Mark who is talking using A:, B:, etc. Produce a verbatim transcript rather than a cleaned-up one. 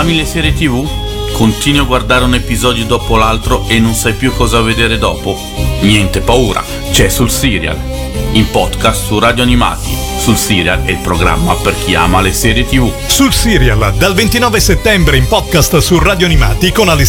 A: Ami le serie tivù? Continui a guardare un episodio dopo l'altro e non sai più cosa vedere dopo? Niente paura, c'è Sul Serial, in podcast su Radio Animati. Sul Serial è il programma per chi ama le serie tivù.
B: Sul Serial, dal ventinove settembre in podcast su Radio Animati con Alessandro